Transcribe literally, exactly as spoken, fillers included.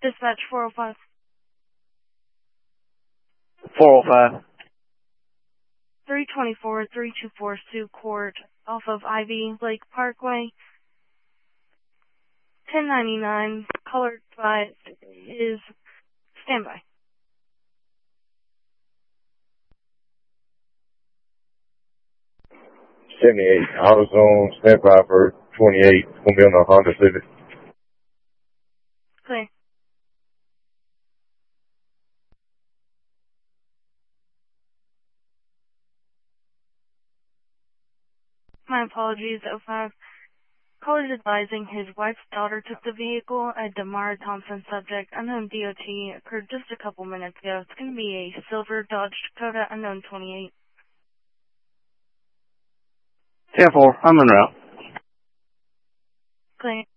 Dispatch four oh five. four oh five. three twenty-four, three twenty-four Sioux Court, off of Ivy Lake Parkway. ten ninety-nine, color advised is standby. seventy-eight, AutoZone, standby for twenty-eight. It's going to be on a Honda Civic. Clear. My apologies, oh five. Caller's advising his wife's daughter took the vehicle. A Damar Thompson subject, unknown D O T, occurred just a couple minutes ago. It's going to be a silver Dodge Dakota, unknown twenty-eight. ten four, I'm en route. Clear.